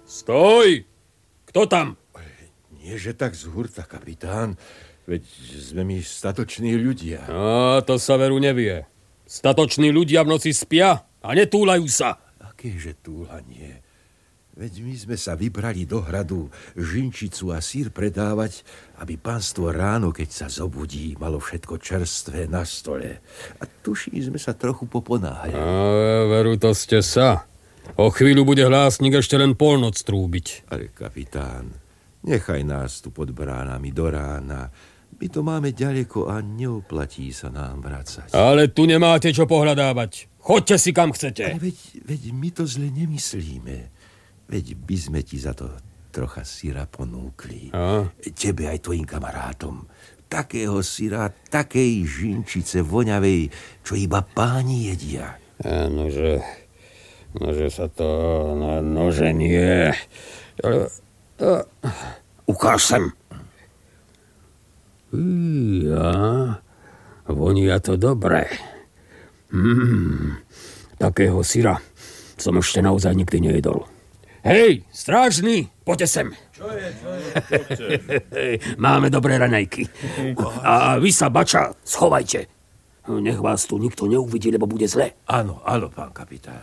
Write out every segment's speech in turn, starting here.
Stoj! Kto tam? Nie, že tak z hurta, kapitán. Veď sme my statoční ľudia. No, to sa veru nevie. Statoční ľudia v noci spia a netúlajú sa. Akéže túlanie? Veď my sme sa vybrali do hradu žinčicu a sír predávať, aby pánstvo ráno, keď sa zobudí, malo všetko čerstvé na stole. A tuším, sme sa trochu poponáhli. Veru, to ste sa. O chvíľu bude hlásnik ešte len polnoc trúbiť. Ale kapitán, nechaj nás tu pod bránami do rána. My to máme ďaleko a neoplatí sa nám vracať. Ale tu nemáte čo pohľadávať. Choďte si kam chcete. Ale veď my to zle nemyslíme. Veď by sme ti za to trocha syra ponúkli. A? Tebe aj tvojim kamarátom. Takého syra, takej žinčice voňavej, čo iba páni jedia. Nože sa to... Nože nie. Ukáž sem. Vonia to dobre. Takého syra som ešte naozaj nikdy nejedol. Hej, strážny, poďte sem. Čo je? Máme dobré raňajky. A vy sa, bača, schovajte. Nech vás tu nikto neuvidí, lebo bude zle. Áno, pán kapitán.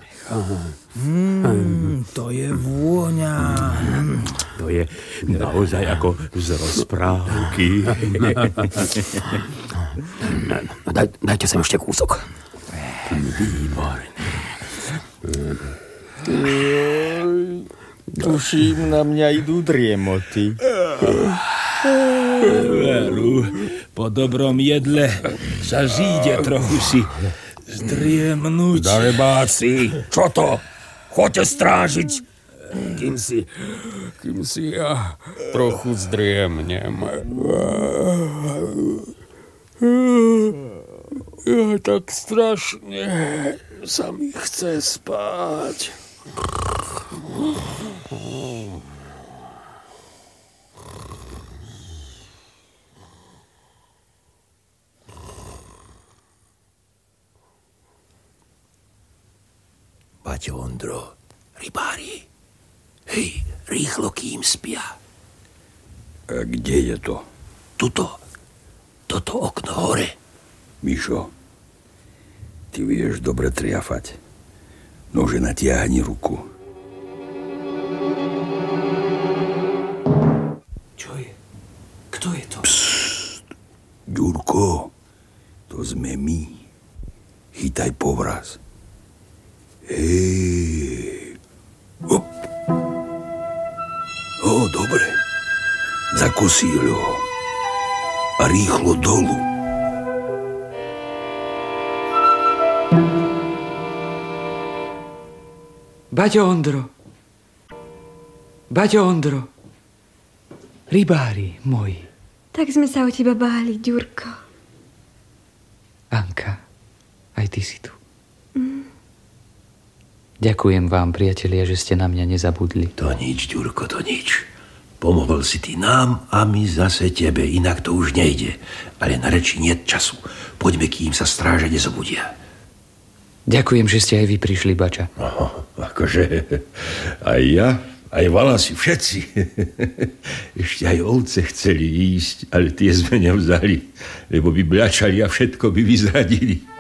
To je vôňa. To je naozaj ako z rozprávky. Dajte sem ešte kúsok. Výborné. Tuším, na mňa idú driemoty. Veru, po dobrom jedle sa zíde trochu si zdriemnúť. Darebáci, čo to? Choďte strážiť, kým si ja trochu zdriemnem. Ja tak strašne sa mi chce spať. Baťo, Ondro, rybári. Hej, rýchlo, kým spia. A kde je to? Toto okno hore. Mišo, ty vieš dobre triafať. Nože natiahni ruku. Čo je? Kto je to? Psst, Ďurko, to sme my. Chytaj povraz. Hej. Hop. Dobre. Zakosíľ ho. A rýchlo dolu. Baťo Ondro. Rybári moji. Tak sme sa o teba báli, Ďurko. Anka, aj ty si tu. Ďakujem vám, priatelia, že ste na mňa nezabudli. To nič, Ďurko, to nič. Pomohol si ty nám a my zase tebe, inak to už nejde. Ale na reči niet času. Poďme, kým sa stráže nezobudia. Ďakujem, že ste aj vy prišli, bača. Akože aj ja, aj Valasi, všetci. Ešte aj ovce chceli ísť, ale tie sme nevzali, lebo by bľačali a všetko by vyzradili.